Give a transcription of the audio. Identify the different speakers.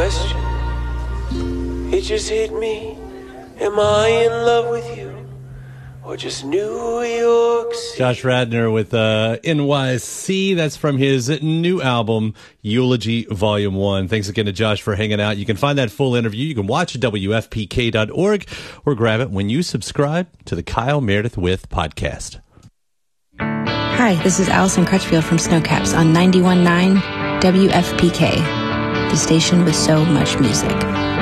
Speaker 1: question. It just hit me. Am I in love with you? Or just New York City?
Speaker 2: Josh Radnor with NYC. That's from his new album, Eulogy Volume 1. Thanks again to Josh for hanging out. You can find that full interview. You can watch it at WFPK.org or grab it when you subscribe to the Kyle Meredith With podcast.
Speaker 3: Hi, this is Allison Crutchfield from Snowcaps on 91.9 WFPK, the station with so much music.